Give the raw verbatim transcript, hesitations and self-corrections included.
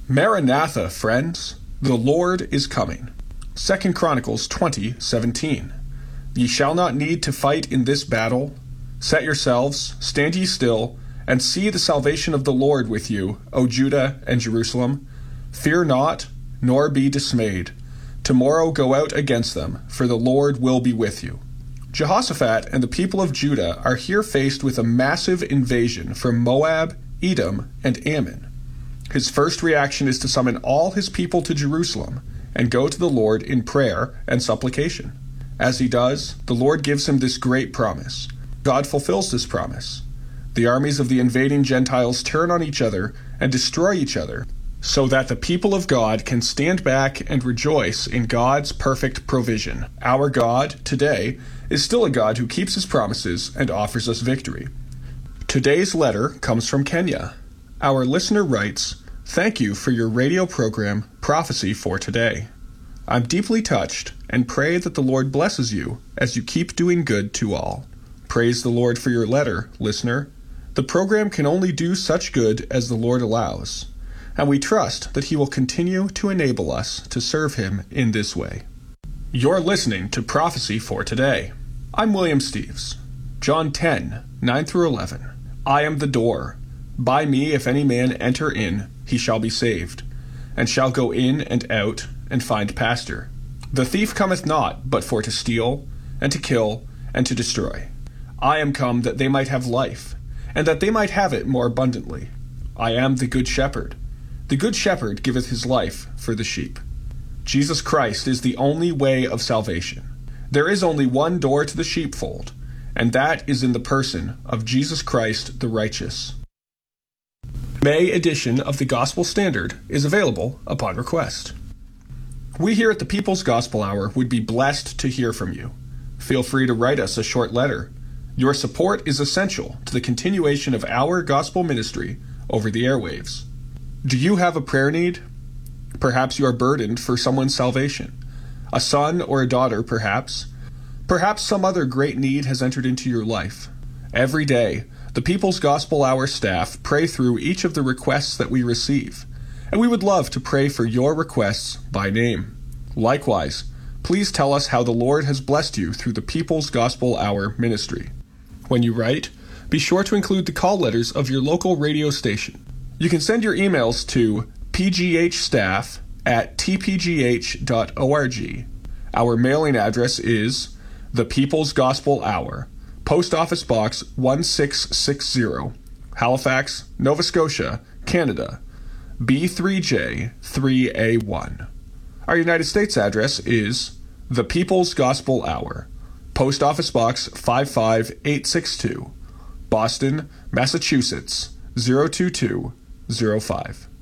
Maranatha, friends, the Lord is coming. Second Chronicles twenty seventeen. Ye shall not need to fight in this battle. Set yourselves, stand ye still, and see the salvation of the Lord with you, O Judah and Jerusalem. Fear not, nor be dismayed. Tomorrow go out against them, for the Lord will be with you. Jehoshaphat and the people of Judah are here faced with a massive invasion from Moab, Edom, and Ammon. His first reaction is to summon all his people to Jerusalem and go to the Lord in prayer and supplication. As he does, the Lord gives him this great promise. God fulfills this promise. The armies of the invading Gentiles turn on each other and destroy each other, so that the people of God can stand back and rejoice in God's perfect provision. Our God, today, is still a God who keeps his promises and offers us victory. Today's letter comes from Kenya. Our listener writes, "Thank you for your radio program, Prophecy for Today. I'm deeply touched and pray that the Lord blesses you as you keep doing good to all. Praise the Lord for your letter, listener. The program can only do such good as the Lord allows, and we trust that he will continue to enable us to serve him in this way." You're listening to Prophecy for Today. I'm William Steves. John ten, nine through eleven. I am the door. By me if any man enter in, he shall be saved, and shall go in and out, and find pasture. The thief cometh not, but for to steal, and to kill, and to destroy. I am come that they might have life, and that they might have it more abundantly. I am the good shepherd. The good shepherd giveth his life for the sheep. Jesus Christ is the only way of salvation. There is only one door to the sheepfold, and that is in the person of Jesus Christ the righteous. May edition of the Gospel Standard is available upon request. We here at the People's Gospel Hour would be blessed to hear from you. Feel free to write us a short letter. Your support is essential to the continuation of our gospel ministry over the airwaves. Do you have a prayer need? Perhaps you are burdened for someone's salvation. A son or a daughter, perhaps. Perhaps some other great need has entered into your life. Every day, the People's Gospel Hour staff pray through each of the requests that we receive, and we would love to pray for your requests by name. Likewise, please tell us how the Lord has blessed you through the People's Gospel Hour ministry. When you write, be sure to include the call letters of your local radio station. You can send your emails to p g h staff at t p g h dot org. Our mailing address is The People's Gospel Hour, Post Office Box one six six zero, Halifax, Nova Scotia, Canada, B three J three A one. Our United States address is The People's Gospel Hour, Post Office Box five five eight six two, Boston, Massachusetts, zero two two zero five.